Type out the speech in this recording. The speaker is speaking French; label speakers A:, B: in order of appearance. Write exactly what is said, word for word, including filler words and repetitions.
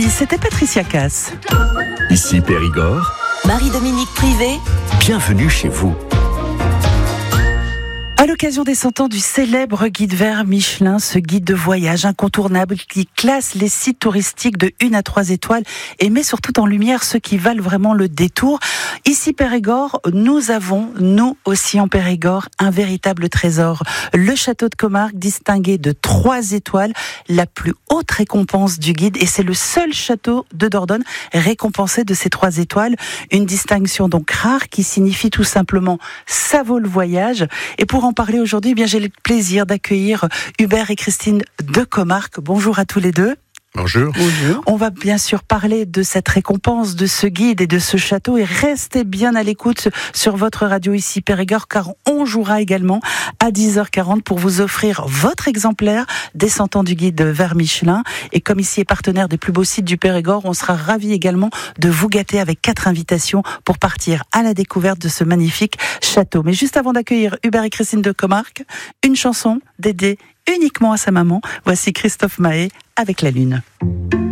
A: Midi, c'était Patricia Cass.
B: Ici Périgord.
C: Marie-Dominique Privé.
B: Bienvenue chez vous.
A: À l'occasion des cent ans du célèbre guide vert Michelin, ce guide de voyage incontournable qui classe les sites touristiques de une à trois étoiles et met surtout en lumière ceux qui valent vraiment le détour. Ici Périgord, nous avons, nous aussi en Périgord, un véritable trésor. Le château de Comarque, distingué de trois étoiles, la plus haute récompense du guide, et c'est le seul château de Dordogne récompensé de ces trois étoiles. Une distinction donc rare qui signifie tout simplement ça vaut le voyage. Et pour en parler aujourd'hui, eh bien j'ai le plaisir d'accueillir Hubert et Christine de Comarque. Bonjour à tous les deux.
D: Bonjour.
A: Bonjour. On va bien sûr parler de cette récompense, de ce guide et de ce château, et restez bien à l'écoute sur votre radio ici Périgord, car on jouera également à dix heures quarante pour vous offrir votre exemplaire des cent ans du guide vert Michelin. Et comme ici est partenaire des plus beaux sites du Périgord, on sera ravis également de vous gâter avec quatre invitations pour partir à la découverte de ce magnifique château. Mais juste avant d'accueillir Hubert et Christine de Comarque, une chanson dédiée uniquement à sa maman. Voici Christophe Mahé avec La Lune.